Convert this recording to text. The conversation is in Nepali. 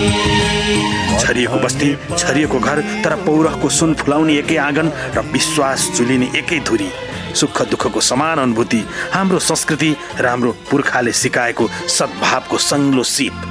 छरिएको बस्ती, छरिएको घर, तर पौरखको सुन फुलाउने एकै आँगन र विश्वास चुलिने एकै धुरी। सुख दुःखको समान अनुभूति, हाम्रो संस्कृति र हाम्रो पुर्खाले सिकाएको सद्भावको सङ्लो सिप।